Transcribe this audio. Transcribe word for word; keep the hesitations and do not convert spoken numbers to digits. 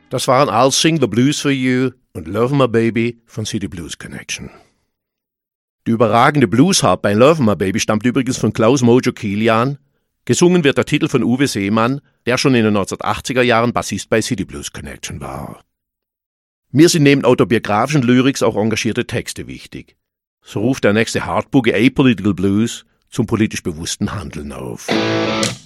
Das waren I'll Sing the Blues for You und Love My Baby von City Blues Connection. Die überragende Bluesharp bei Love My Baby stammt übrigens von Klaus Mojo Kilian. Gesungen wird der Titel von Uwe Seemann, der schon in den neunzehnhundertachtziger Jahren Bassist bei City Blues Connection war. Mir sind neben autobiografischen Lyrics auch engagierte Texte wichtig. So ruft der nächste Hardboogie Apolitical Blues zum politisch bewussten Handeln auf.